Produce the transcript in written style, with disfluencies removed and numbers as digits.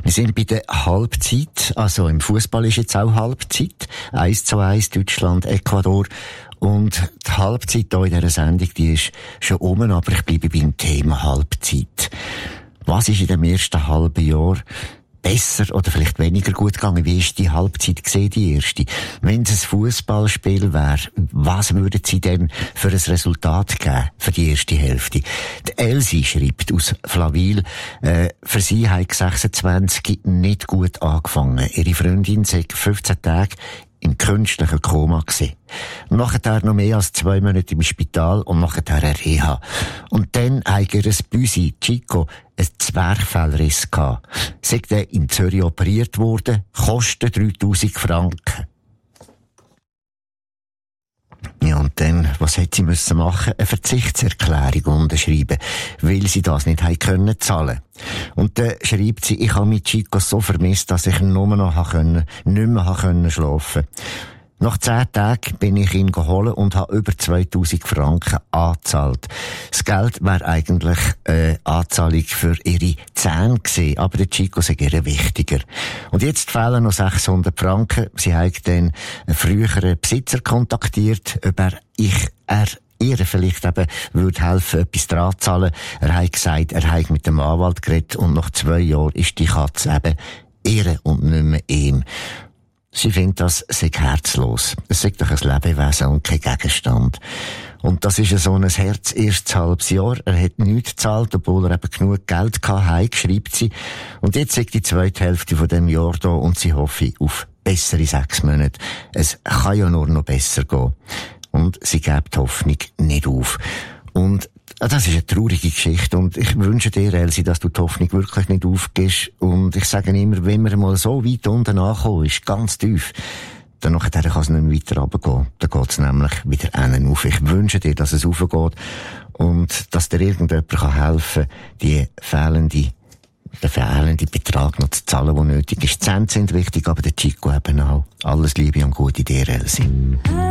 Wir sind bei der Halbzeit, also im Fußball ist jetzt auch Halbzeit. 1:1 Deutschland, Ecuador. Und die Halbzeit hier in dieser Sendung, die ist schon um, aber ich bleibe beim Thema Halbzeit. Was ist in dem ersten halben Jahr besser oder vielleicht weniger gut gegangen? Wie ist die Halbzeit gesehen, die erste? Wenn es ein Fußballspiel wäre, was würden Sie denn für ein Resultat geben für die erste Hälfte? Die Elsie schreibt aus Flawil, für sie hat 26 nicht gut angefangen. Ihre Freundin sei 15 Tage im künstlichen Koma gewesen. Nachher noch mehr als 2 Monate im Spital und nachher eine Reha. Und dann hat ihr Büsi, Chico, ein Zwerchfellriss gehabt. Sei der in Zürich operiert worden, kostet 3000 Franken. Ja, und dann, was hätte sie müssen machen? Eine Verzichtserklärung unterschreiben, weil sie das nicht haben können zahlen. Und dann schreibt sie, ich habe mit Chico so vermisst, dass ich nur noch nicht mehr schlafen. Nach 10 Tagen bin ich ihn geholt und habe über 2000 Franken angezahlt. Das Geld wäre eigentlich Anzahlung für ihre Zähne gewesen, aber der Chico sei ihr wichtiger. Und jetzt fehlen noch 600 Franken. Sie hat dann einen früheren Besitzer kontaktiert, ob ihr vielleicht eben würde helfen, etwas dran zu zahlen. Er hat gesagt, er hat mit dem Anwalt geredet und nach 2 Jahren ist die Katze eben ihre und nicht mehr ihm. Sie findet, das sei herzlos. Es sei doch ein Lebewesen und kein Gegenstand. Und das ist so ein Herz, erstes halbes Jahr. Er hat nichts gezahlt, obwohl er eben genug Geld hatte, schreibt sie. Und jetzt sagt die zweite Hälfte von dem Jahr da und sie hoffe auf bessere 6 Monate. Es kann ja nur noch besser gehen. Und sie gibt die Hoffnung nicht auf. Und das ist eine traurige Geschichte und ich wünsche dir, Elsie, dass du die Hoffnung wirklich nicht aufgibst. Und ich sage immer, wenn man mal so weit unten ankommen ist, ganz tief, dann nachher kann es nicht mehr weiter runtergehen. Dann geht es nämlich wieder hinten auf. Ich wünsche dir, dass es raufgeht und dass dir irgendjemand helfen kann, den fehlenden Betrag noch zu zahlen, der nötig ist. Die Cent sind wichtig, aber der Chico eben auch. Alles Liebe und Gute dir, Elsie.